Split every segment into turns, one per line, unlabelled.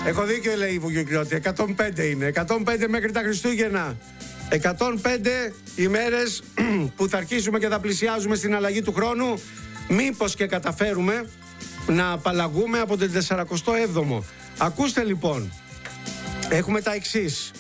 Έχω δίκιο, λέει η Βουγιουκλώτη. 105 είναι. 105 μέχρι τα Χριστούγεννα. 105 ημέρες που θα αρχίσουμε και θα πλησιάζουμε στην αλλαγή του χρόνου. Μήπως και καταφέρουμε να απαλλαγούμε από τον 47ο. Ακούστε λοιπόν, έχουμε τα εξής.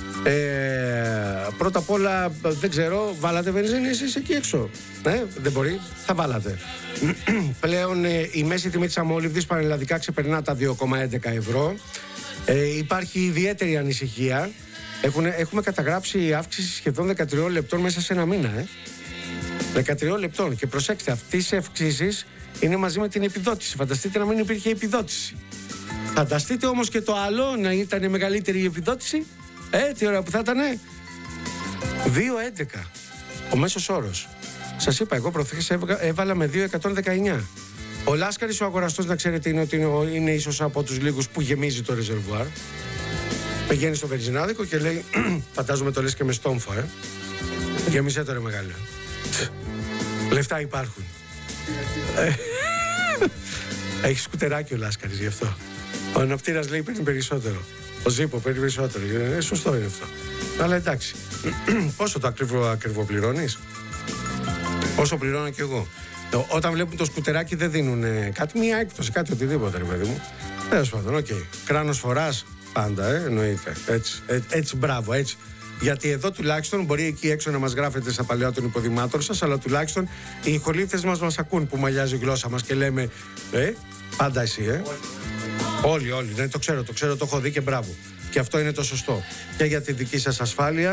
Πρώτα απ' όλα, δεν ξέρω, βάλατε βενζίνη εσείς εκεί έξω? Δεν μπορεί, θα βάλατε. Πλέον η μέση τιμή της αμόλυβδης πανελλαδικά ξεπερνά τα 2,11 ευρώ. Υπάρχει ιδιαίτερη ανησυχία. Έχουμε καταγράψει αύξηση σχεδόν 13 λεπτών μέσα σε ένα μήνα. 13 λεπτών. Και προσέξτε, αυτές οι αυξήσεις είναι μαζί με την επιδότηση. Φανταστείτε να μην υπήρχε επιδότηση. Φανταστείτε όμως και το άλλο, να ήταν μεγαλύτερη η επιδότηση. Τι ώρα που θα ήτανε. 2,11 ο μέσος όρος. Σας είπα, εγώ προχθές έβαλα με 2,119. Ο Λάσκαρης ο αγοραστός, να ξέρετε, είναι ότι είναι ίσως από τους λίγους που γεμίζει το ρεζερβουάρ. Πηγαίνει στο βενζινάδικο και λέει, φαντάζομαι το λες και με στόμφο, γεμίσέ το ρε μεγάλο. Λεφτά υπάρχουν. Έχει σκουτεράκι ο Λάσκαρης γι' αυτό. Ο αναπτήρας λέει παίρνει περισσότερο. Ο Ζήπο παίρνει περισσότερο. Σωστό είναι αυτό. Αλλά εντάξει. Πόσο το ακριβοπληρώνεις? Όσο πληρώνω κι εγώ. Όταν βλέπουν το σκουτεράκι δεν δίνουν κάτι, μία έκπτωση, κάτι οτιδήποτε, ρε παιδί μου. Τέλος πάντων, οκ. Κράνος φοράς πάντα, εννοείται. Έτσι, μπράβο, έτσι. Γιατί εδώ τουλάχιστον, μπορεί εκεί έξω να μας γράφετε στα παλαιά των υποδημάτων σας, αλλά τουλάχιστον οι ηχολήπτες μας ακούν που μαλλιάζει η γλώσσα μας και λέμε πάντα εσύ, Όλοι, ναι, το ξέρω, το έχω δει και μπράβο. Και αυτό είναι το σωστό. Και για τη δική σας ασφάλεια.